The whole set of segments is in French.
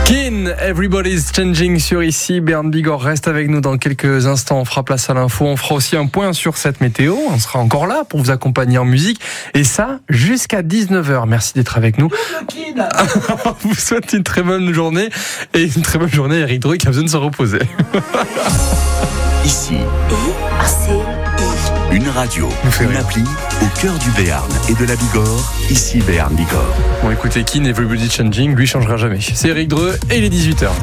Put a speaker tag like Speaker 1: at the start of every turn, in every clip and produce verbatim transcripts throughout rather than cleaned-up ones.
Speaker 1: Keane, Everybody's Changing sur ici. Bern Bigorre reste avec nous dans quelques instants. On fera place à l'info. On fera aussi un point sur cette météo. On sera encore là pour vous accompagner en musique. Et ça, jusqu'à dix-neuf heures. Merci d'être avec nous. On vous souhaite une très bonne journée. Et une très bonne journée, Eric Dreux qui a besoin de se reposer.
Speaker 2: Ici, une radio, une appli au cœur du Béarn et de la Bigorre. Ici Béarn Bigorre.
Speaker 1: Bon, écoutez, Keane, Everybody's Changing, lui changera jamais. C'est Eric Dreux et il est dix-huit heures.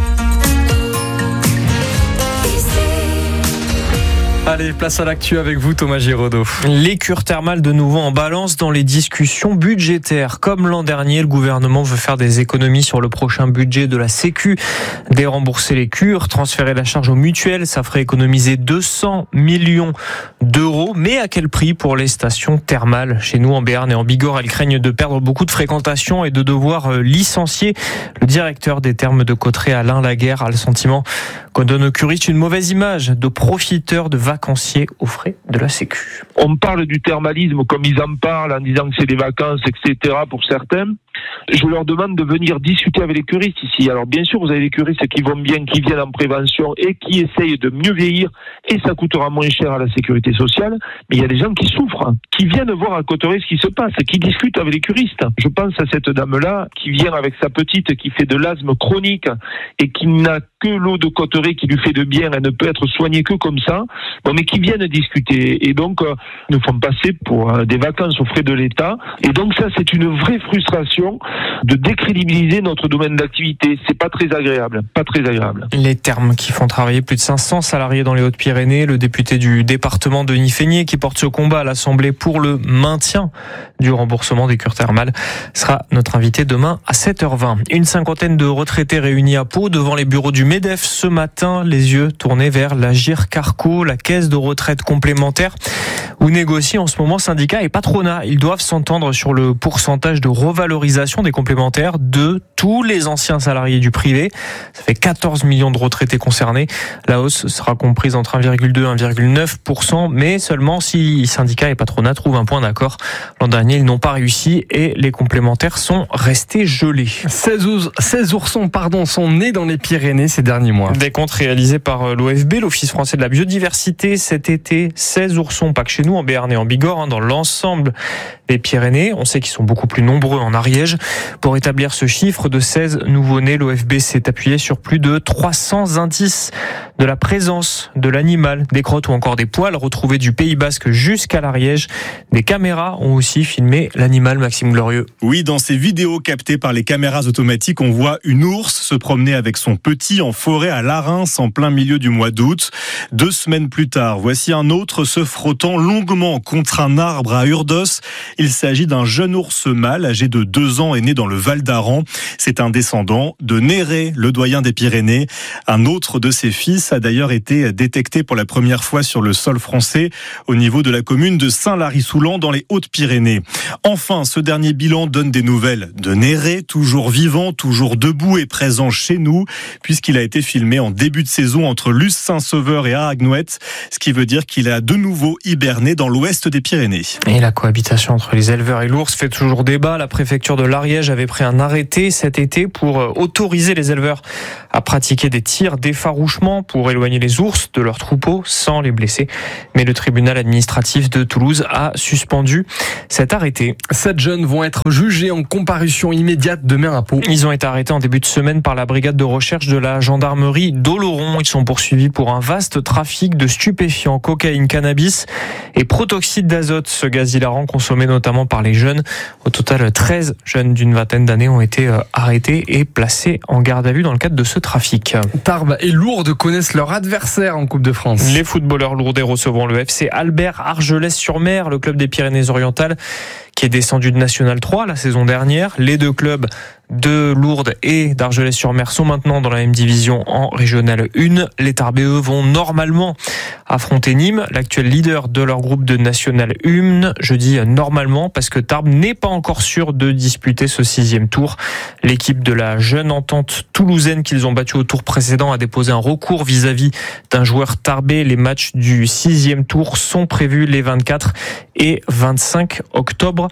Speaker 1: Allez, place à l'actu avec vous, Thomas Giraudot.
Speaker 3: Les cures thermales de nouveau en balance dans les discussions budgétaires. Comme l'an dernier, le gouvernement veut faire des économies sur le prochain budget de la Sécu. Dérembourser les cures, transférer la charge aux mutuelles, ça ferait économiser deux cents millions d'euros. Mais à quel prix pour les stations thermales? Chez nous, en Béarn et en Bigorre, elles craignent de perdre beaucoup de fréquentation et de devoir licencier. Le directeur des thermes de Cauterets, Alain Laguerre, a le sentiment qu'on donne aux curistes une mauvaise image de profiteurs de vacanciers aux frais de la Sécu.
Speaker 4: On parle du thermalisme comme ils en parlent en disant que c'est des vacances, et cetera pour certains. Je leur demande de venir discuter avec les curistes ici. Alors bien sûr, vous avez des curistes qui vont bien, qui viennent en prévention et qui essayent de mieux vieillir et ça coûtera moins cher à la sécurité sociale. Mais il y a des gens qui souffrent, qui viennent voir à Cauterets ce qui se passe, qui discutent avec les curistes. Je pense à cette dame-là qui vient avec sa petite qui fait de l'asthme chronique et qui n'a que l'eau de Cauterets qui lui fait de bien. Elle ne peut être soignée que comme ça. Bon, mais qui viennent discuter et donc euh, nous font passer pour euh, des vacances aux frais de l'État. Et donc ça, c'est une vraie frustration de décrédibiliser notre domaine d'activité. C'est pas très agréable, pas très agréable.
Speaker 3: Les thermes qui font travailler plus de cinq cents salariés dans les Hautes-Pyrénées, le député du département Denis Feignet qui porte ce combat à l'Assemblée pour le maintien du remboursement des cures thermales sera notre invité demain à sept heures vingt. Une cinquantaine de retraités réunis à Pau devant les bureaux du MEDEF ce matin, les yeux tournés vers l'Agir Carco, la caisse de retraite complémentaire où négocient en ce moment syndicats et patronat. Ils doivent s'entendre sur le pourcentage de revalorisation des complémentaires de tous les anciens salariés du privé. Ça fait quatorze millions de retraités concernés. La hausse sera comprise entre un virgule deux et un virgule neuf pour cent, mais seulement si syndicats et patronat trouvent un point d'accord. L'an dernier, ils n'ont pas réussi et les complémentaires sont restés gelés.
Speaker 1: seize oursons pardon, sont nés dans les Pyrénées ces derniers mois.
Speaker 3: Des comptes réalisés par l'O F B, l'Office français de la biodiversité, cet été. seize oursons, pas que chez nous, en Béarn et en Bigorre, hein, dans l'ensemble des Pyrénées. On sait qu'ils sont beaucoup plus nombreux en Ariège. Pour établir ce chiffre de seize nouveau-nés, l'O F B s'est appuyé sur plus de trois cents indices de la présence de l'animal, des crottes ou encore des poils retrouvés du Pays Basque jusqu'à l'Ariège. Des caméras ont aussi filmé l'animal, Maxime Glorieux.
Speaker 5: Oui, dans ces vidéos captées par les caméras automatiques, on voit une ours se promener avec son petit en forêt à Larens en plein milieu du mois d'août. Deux semaines plus tard, voici un autre se frottant longuement contre un arbre à Urdos. Il s'agit d'un jeune ours mâle âgé de deux ans et né dans le Val d'Aran. C'est un descendant de Néré, le doyen des Pyrénées. Un autre de ses fils a d'ailleurs été détecté pour la première fois sur le sol français au niveau de la commune de Saint-Lary-Soulan dans les Hautes-Pyrénées. Enfin, ce dernier bilan donne des nouvelles de Néré, toujours vivant, toujours debout et présent chez nous, puisqu'il a été filmé en début de saison entre Luce-Saint-Sauveur et Aragnouette, ce qui veut dire qu'il a de nouveau hiberné dans l'ouest des Pyrénées.
Speaker 3: Et la cohabitation entre les éleveurs et l'ours fait toujours débat. La préfecture de l'Ariège avait pris un arrêté cet été pour autoriser les éleveurs à pratiquer des tirs d'effarouchement pour éloigner les ours de leurs troupeaux sans les blesser. Mais le tribunal administratif de Toulouse a suspendu cet arrêté.
Speaker 1: Sept jeunes vont être jugés en comparution immédiate demain à Pau.
Speaker 3: Ils ont été arrêtés en début de semaine par la brigade de recherche de la gendarmerie d'Oloron. Ils sont poursuivis pour un vaste trafic de stupéfiants, cocaïne, cannabis et protoxyde d'azote, ce gaz hilarant consommé notamment par les jeunes. Au total, treize jeunes d'une vingtaine d'années ont été arrêtés et placés en garde à vue dans le cadre de ce trafic.
Speaker 1: Tarbes et Lourdes connaissent leur adversaire en Coupe de France.
Speaker 3: Les footballeurs lourdais recevront le F C Albert Argelès-sur-Mer, le club des Pyrénées-Orientales qui est descendu de National trois la saison dernière. Les deux clubs de Lourdes et d'Argelès-sur-Mer sont maintenant dans la même division en Régionale un. Les Tarbéeux vont normalement affronter Nîmes, l'actuel leader de leur groupe de National un. Je dis normalement parce que Tarbes n'est pas encore sûr de disputer ce sixième tour. L'équipe de la jeune entente toulousaine qu'ils ont battue au tour précédent a déposé un recours vis-à-vis d'un joueur tarbé. Les matchs du sixième tour sont prévus les vingt-quatre et vingt-cinq octobre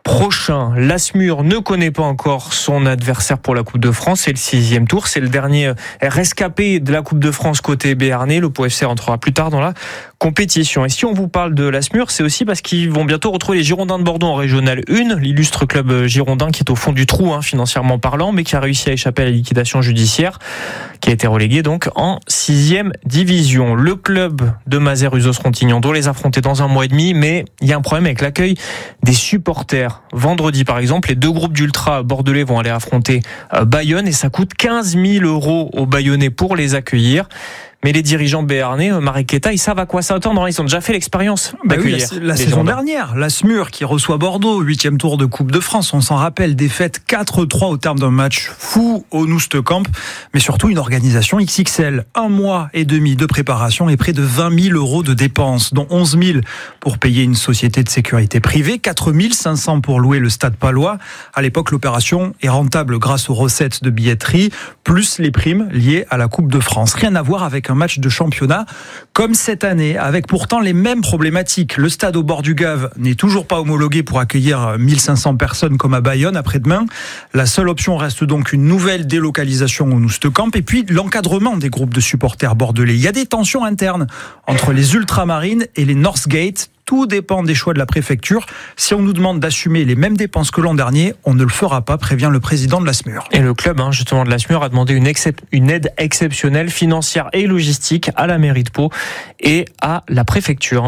Speaker 3: prochain. L'Asmur ne connaît pas encore son adversaire pour la Coupe de France. C'est le sixième tour. C'est le dernier rescapé de la Coupe de France côté béarnais. Le Pau F C rentrera plus tard dans la compétition. Et si on vous parle de l'Asmur, c'est aussi parce qu'ils vont bientôt retrouver les Girondins de Bordeaux en Régionale un, l'illustre club girondin qui est au fond du trou, hein, financièrement parlant, mais qui a réussi à échapper à la liquidation judiciaire, qui a été relégué donc en sixième division. Le club de Mazères-Uzos-Frontignan doit les affronter dans un mois et demi, mais il y a un problème avec l'accueil des supporters. Vendredi, par exemple, les deux groupes d'ultra bordelais vont aller affronter Bayonne et ça coûte quinze mille euros aux Bayonnais pour les accueillir. Mais les dirigeants béarnais, Mariqueta, ils savent à quoi s'attendre. Ils ont déjà fait l'expérience
Speaker 6: bah
Speaker 3: d'accueillir.
Speaker 6: Oui, la, la saison dernière, l'Asmur qui reçoit Bordeaux, huitième tour de Coupe de France. On s'en rappelle, défaite quatre trois au terme d'un match fou au Noustecamp. Mais surtout une organisation X X L. Un mois et demi de préparation et près de vingt mille euros de dépenses, dont onze mille pour payer une société de sécurité privée, quatre mille cinq cents pour louer le Stade Palois. À l'époque, l'opération est rentable grâce aux recettes de billetterie, plus les primes liées à la Coupe de France. Rien à voir avec un match de championnat comme cette année, avec pourtant les mêmes problématiques. Le stade au bord du Gave n'est toujours pas homologué pour accueillir mille cinq cents personnes comme à Bayonne après-demain. La seule option reste donc une nouvelle délocalisation au Noustecamp et puis l'encadrement des groupes de supporters bordelais. Il y a des tensions internes entre les ultramarines et les Northgate. Tout dépend des choix de la préfecture. Si on nous demande d'assumer les mêmes dépenses que l'an dernier, on ne le fera pas, prévient le président de l'Asmur.
Speaker 3: Et le club, hein, justement, de l'Asmur a demandé une, excep- une aide exceptionnelle financière et logistique à la mairie de Pau et à la préfecture.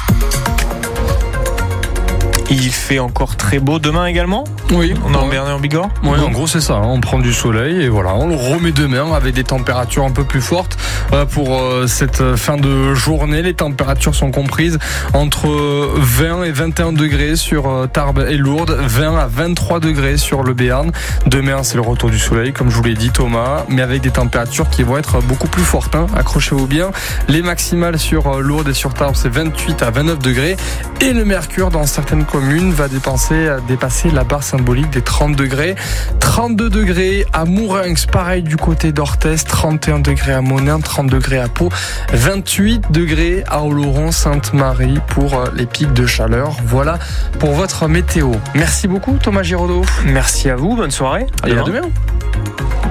Speaker 3: Il fait encore très beau demain également.
Speaker 1: Oui.
Speaker 3: On est en Béarn et en Bigorre.
Speaker 1: Oui, en gros c'est ça. On prend du soleil et voilà, on le remet demain avec des températures un peu plus fortes pour cette fin de journée. Les températures sont comprises entre vingt et vingt et un degrés sur Tarbes et Lourdes, vingt à vingt-trois degrés sur le Béarn. Demain c'est le retour du soleil, comme je vous l'ai dit Thomas, mais avec des températures qui vont être beaucoup plus fortes. Hein. Accrochez-vous bien. Les maximales sur Lourdes et sur Tarbes c'est vingt-huit à vingt-neuf degrés et le mercure dans certaines communes va dépasser, dépasser la barre symbolique des trente degrés. trente-deux degrés à Mourinx, pareil du côté d'Orthez, trente et un degrés à Monin, trente degrés à Pau, vingt-huit degrés à Oloron-Sainte-Marie pour les pics de chaleur. Voilà pour votre météo. Merci beaucoup Thomas Giraudot.
Speaker 3: Merci à vous, bonne soirée.
Speaker 1: À, à demain.